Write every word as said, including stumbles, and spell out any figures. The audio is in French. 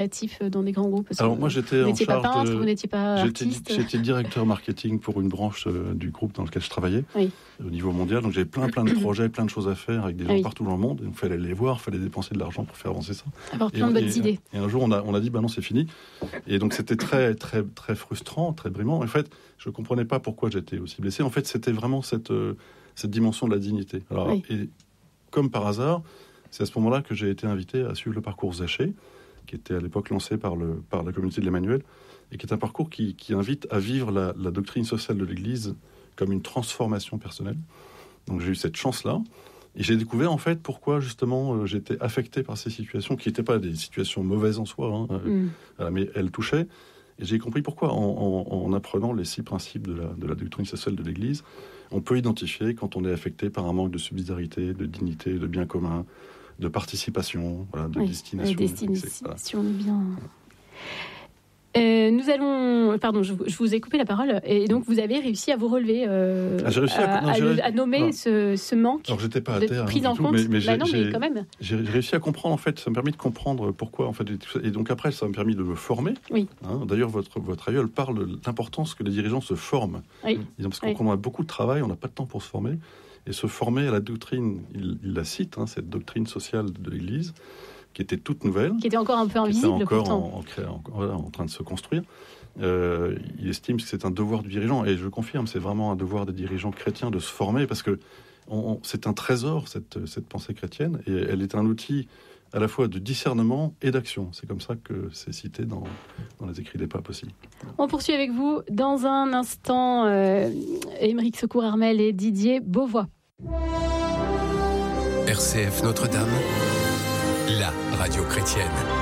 créatif dans des grands groupes? Alors moi j'étais vous en n'étiez charge pas peintre, de... vous n'étiez pas j'étais, artiste. J'étais directeur marketing pour une branche euh, du groupe dans lequel je travaillais, oui. au niveau mondial. Donc j'avais plein plein de projets, plein de choses à faire avec des gens oui. partout dans le monde. Il fallait les voir, il fallait dépenser de l'argent pour faire avancer ça. Avoir plein de bonnes et, idées. Et un jour on a, on a dit bah non c'est fini. Et donc c'était très très très frustrant, très brimant. En fait je ne comprenais pas pourquoi j'étais aussi blessé. En fait c'était vraiment cette, euh, cette dimension de la dignité. Alors, oui. et comme par hasard, c'est à ce moment-là que j'ai été invité à suivre le parcours Zaché, qui était à l'époque lancé par, le, par la communauté de l'Emmanuel, et qui est un parcours qui, qui invite à vivre la, la doctrine sociale de l'Église comme une transformation personnelle. Donc j'ai eu cette chance-là, et j'ai découvert en fait pourquoi justement euh, j'étais affecté par ces situations, qui n'étaient pas des situations mauvaises en soi, hein, euh, mm. euh, mais elles touchaient, et j'ai compris pourquoi, en, en, en apprenant les six principes de la, de la doctrine sociale de l'Église, on peut identifier quand on est affecté par un manque de subsidiarité, de dignité, de bien commun, de participation, voilà, de oui, destination. Euh, destination, voilà. bien. Euh, nous allons... Pardon, je, je vous ai coupé la parole. Et donc, vous avez réussi à vous relever, euh, ah, j'ai réussi à, à, non, à, j'ai... à nommer non. ce, ce manque Alors, j'étais pas à de terre, prise hein, en tout, compte. Mais, mais, bah j'ai, non, j'ai, mais quand même. J'ai réussi à comprendre, en fait, ça m'a permis de comprendre pourquoi, en fait, et donc après, ça m'a permis de me former. Oui. Hein, d'ailleurs, votre, votre aïeul parle de l'importance que les dirigeants se forment. Oui. Parce qu'on oui. a beaucoup de travail, on n'a pas de temps pour se former. Et se former à la doctrine, il, il la cite, hein, cette doctrine sociale de l'Église, qui était toute nouvelle. Qui était encore un peu invisible, qui était encore pourtant. En, en, créa, en, voilà, en train de se construire. Euh, il estime que c'est un devoir du dirigeant, et je confirme, c'est vraiment un devoir des dirigeants chrétiens de se former, parce que on, on, c'est un trésor, cette, cette pensée chrétienne, et elle est un outil à la fois de discernement et d'action. C'est comme ça que c'est cité dans, dans les écrits des papes aussi. On poursuit avec vous dans un instant, euh, Aymeric Secours-Armel et Didier Beauvois. R C F Notre-Dame, la radio chrétienne.